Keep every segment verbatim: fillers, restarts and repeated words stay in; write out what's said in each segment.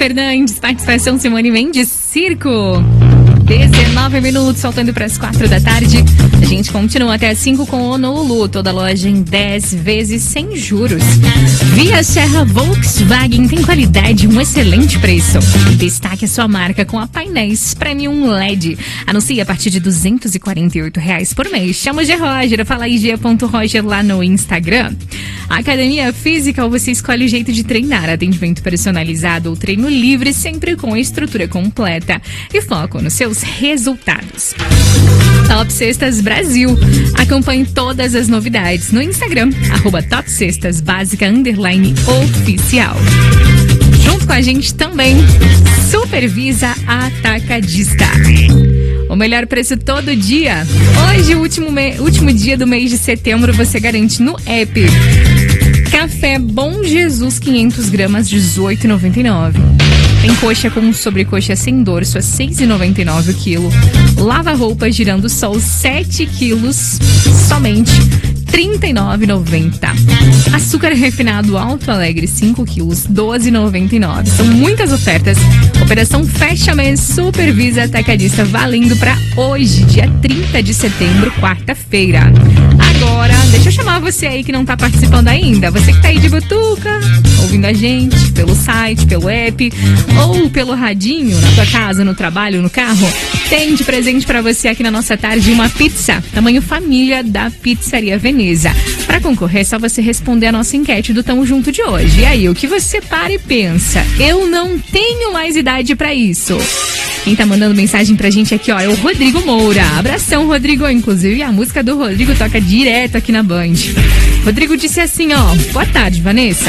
Fernandes, participação Simone Mendes, Circo. dezenove minutos, faltando para as quatro da tarde. A gente continua até as cinco com o Honolulu. Toda loja em dez vezes sem juros. Via Serra Volkswagen tem qualidade e um excelente preço. Destaque a sua marca com a painéis Premium L E D. Anuncie a partir de duzentos e quarenta e oito reais por mês. Chama o G Roger, fala aí g ponto roger lá no Instagram. A Academia Física, você escolhe o jeito de treinar. Atendimento personalizado ou treino livre, sempre com a estrutura completa e foco nos seus resultados. Top Cestas Brasil. Acompanhe todas as novidades no Instagram, arroba Top Cestas Básica underline oficial. Junto com a gente também, Supervisa Atacadista. O melhor preço todo dia. Hoje, o último, me... último dia do mês de setembro, você garante no app. Café Bom Jesus, quinhentas gramas, dezoito reais e noventa e nove centavos. Tem coxa com sobrecoxa sem dorso a seis reais e noventa e nove centavos o quilo. Lava-roupa girando sol sete quilos, somente trinta e nove reais e noventa centavos. Açúcar refinado Alto Alegre cinco quilos, doze reais e noventa e nove centavos. São muitas ofertas. Operação Fecha Mês Supervisa Atacadista valendo para hoje, dia trinta de setembro, quarta-feira. Agora, deixa eu chamar você aí que não tá participando ainda. Você que tá aí de butuca, ouvindo a gente pelo site, pelo app ou pelo radinho, na sua casa, no trabalho, no carro. Tem de presente pra você aqui na nossa tarde uma pizza, tamanho família da Pizzaria Veneza. Pra concorrer, é só você responder a nossa enquete do Tamo Junto de hoje. E aí, o que você para e pensa? Eu não tenho mais idade pra isso. Quem tá mandando mensagem pra gente aqui, ó, é o Rodrigo Moura. Abração, Rodrigo. Inclusive, a música do Rodrigo toca direto aqui na Band. Rodrigo disse assim, ó, boa tarde, Vanessa.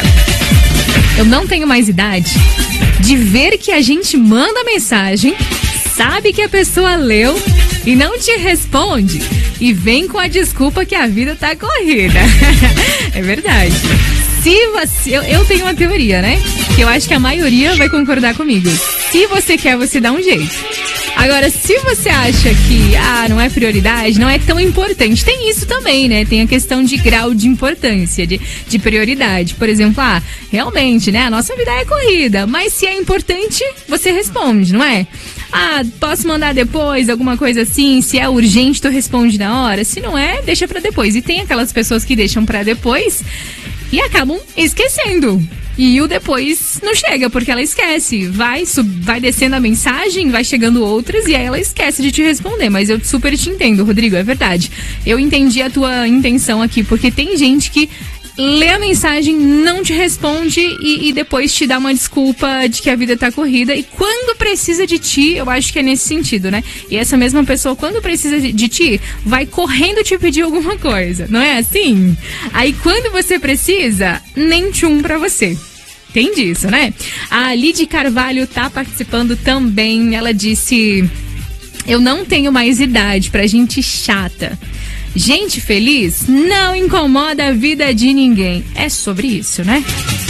Eu não tenho mais idade de ver que a gente manda mensagem, sabe que a pessoa leu e não te responde e vem com a desculpa que a vida tá corrida. É verdade. Se você, eu, eu tenho uma teoria, né? Que eu acho que a maioria vai concordar comigo. Se você quer, você dá um jeito. Agora, se você acha que ah, não é prioridade, não é tão importante, tem isso também, né? Tem a questão de grau de importância, de, de prioridade. Por exemplo, ah, realmente, né? A nossa vida é corrida, mas se é importante, você responde, não é? Ah, posso mandar depois, alguma coisa assim, se é urgente, tu responde na hora. Se não é, deixa pra depois. E tem aquelas pessoas que deixam pra depois e acabam esquecendo. E o depois não chega, porque ela esquece. Vai, sub, vai descendo a mensagem, vai chegando outras e aí ela esquece de te responder. Mas eu super te entendo, Rodrigo, é verdade. Eu entendi a tua intenção aqui, porque tem gente que lê a mensagem, não te responde e, e depois te dá uma desculpa de que a vida tá corrida. E quando precisa de ti, eu acho que é nesse sentido, né? E essa mesma pessoa, quando precisa de, de ti, vai correndo te pedir alguma coisa, não é assim? Aí quando você precisa, nem tchum pra você. Tem disso, né? A Lidy Carvalho tá participando também. Ela disse: eu não tenho mais idade pra gente chata. Gente feliz não incomoda a vida de ninguém. É sobre isso, né?